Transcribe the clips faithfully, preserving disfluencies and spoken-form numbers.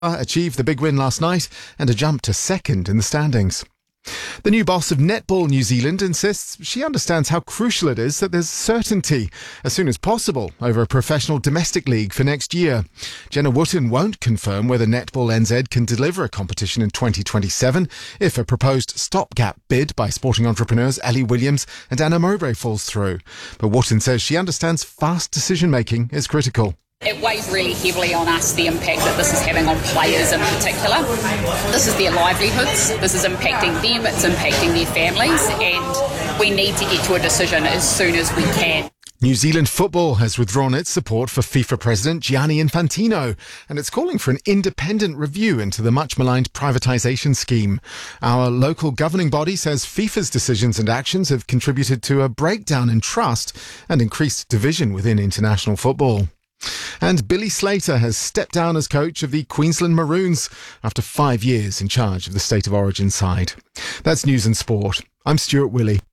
achieved the big win last night and a jump to second in the standings. The new boss of Netball New Zealand insists she understands how crucial it is that there's certainty as soon as possible over a professional domestic league for next year. Jenna Wooten won't confirm whether Netball N Z can deliver a competition in twenty twenty-seven if a proposed stopgap bid by sporting entrepreneurs Ali Williams and Anna Mowbray falls through. But Wooten says she understands fast decision-making is critical. It weighs really heavily on us, the impact that this is having on players in particular. This is their livelihoods, this is impacting them, it's impacting their families, and we need to get to a decision as soon as we can. New Zealand football has withdrawn its support for FIFA President Gianni Infantino, and it's calling for an independent review into the much-maligned privatisation scheme. Our local governing body says FIFA's decisions and actions have contributed to a breakdown in trust and increased division within international football. And Billy Slater has stepped down as coach of the Queensland Maroons after five years in charge of the State of Origin side. That's News and Sport. I'm Stuart Willey.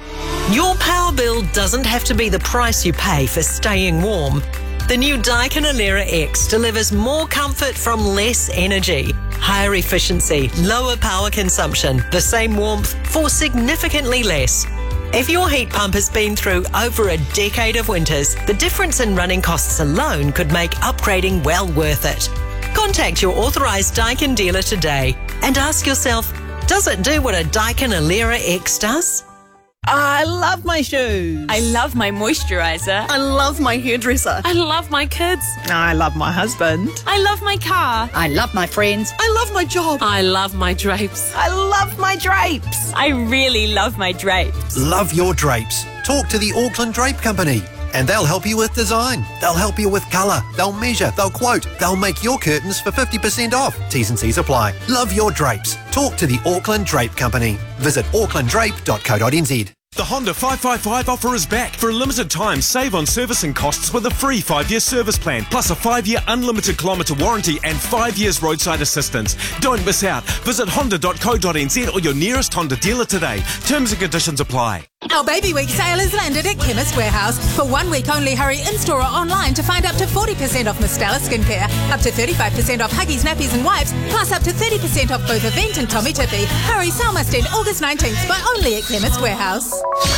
Your power bill doesn't have to be the price you pay for staying warm. The new Daikin Alera X delivers more comfort from less energy, higher efficiency, lower power consumption, the same warmth for significantly less. If your heat pump has been through over a decade of winters, the difference in running costs alone could make upgrading well worth it. Contact your authorised Daikin dealer today and ask yourself, does it do what a Daikin Alera X does? I love my shoes. I love my moisturiser. I love my hairdresser. I love my kids. I love my husband. I love my car. I love my friends. I love my job. I love my drapes. I love my drapes. I really love my drapes. Love your drapes. Talk to the Auckland Drape Company and they'll help you with design. They'll help you with colour. They'll measure. They'll quote. They'll make your curtains for fifty percent off. T's and C's apply. Love your drapes. Talk to the Auckland Drape Company. Visit auckland drape dot co dot n z. The Honda five five five offer is back. For a limited time, save on servicing costs with a free five-year service plan, plus a five-year unlimited kilometre warranty and five years roadside assistance. Don't miss out. Visit honda dot co dot n z or your nearest Honda dealer today. Terms and conditions apply. Our Baby Week sale has landed at Chemist Warehouse. For one week only, hurry in-store or online to find up to forty percent off Mistela skincare, up to thirty-five percent off Huggies, nappies and wipes, plus up to thirty percent off both Event and Tommy Tippy. Hurry, sale must end August nineteenth, but only at Chemist Warehouse.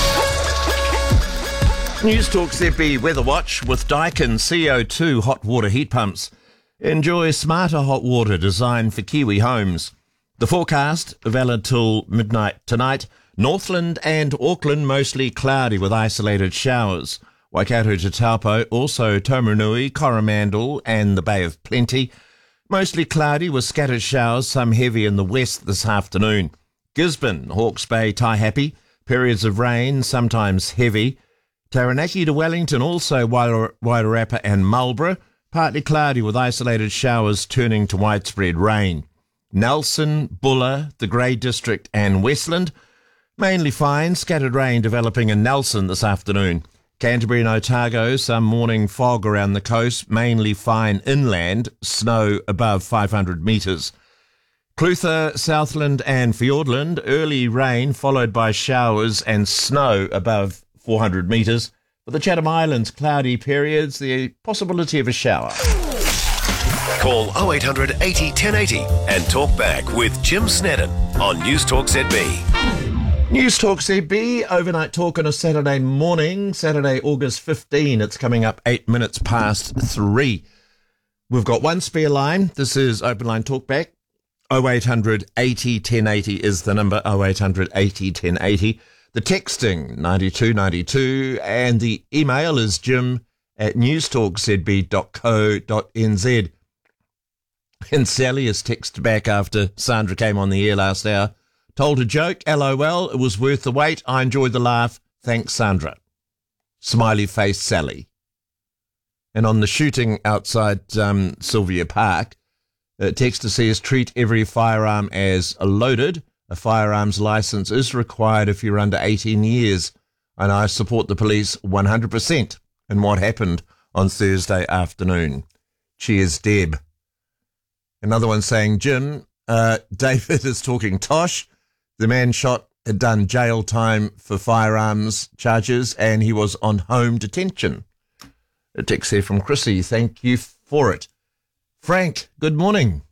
News Talk Z B Weather Watch with Daikin C O two hot water heat pumps. Enjoy smarter hot water designed for Kiwi homes. The forecast, valid till midnight tonight. Northland and Auckland mostly cloudy with isolated showers. Waikato to Taupo, also Taumarunui, Coromandel and the Bay of Plenty. Mostly cloudy with scattered showers, some heavy in the west this afternoon. Gisborne, Hawke's Bay, Taihape, periods of rain, sometimes heavy. Taranaki to Wellington, also Wairarapa and Marlborough, partly cloudy with isolated showers turning to widespread rain. Nelson, Buller, the Grey District and Westland, mainly fine, scattered rain developing in Nelson this afternoon. Canterbury and Otago, some morning fog around the coast, mainly fine inland, snow above five hundred metres. Clutha, Southland and Fiordland, early rain followed by showers and snow above four hundred metres. For the Chatham Islands, cloudy periods, the possibility of a shower. Call oh eight hundred eighty ten eighty and talk back with Jim Snedden on News Talk Z B. News Talk Z B, overnight talk on a Saturday morning, Saturday, August fifteenth. It's coming up eight minutes past three. We've got one spare line. This is Open Line Talkback. oh eight hundred eighty ten eighty is the number, oh eight hundred eighty ten eighty. The texting, ninety-two ninety-two, and the email is jim at newstalk z b dot co dot n z. And Sally has texted back after Sandra came on the air last hour. Told a joke, LOL, it was worth the wait. I enjoyed the laugh. Thanks, Sandra. Smiley face Sally. And on the shooting outside um, Sylvia Park, uh, texter says, treat every firearm as loaded. A firearms license is required if you're under eighteen years. And I support the police one hundred percent in what happened on Thursday afternoon. Cheers, Deb. Another one saying, Jim, uh, David is talking tosh. The man shot had done jail time for firearms charges and he was on home detention. A text here from Chrissy. Thank you for it. Frank, good morning.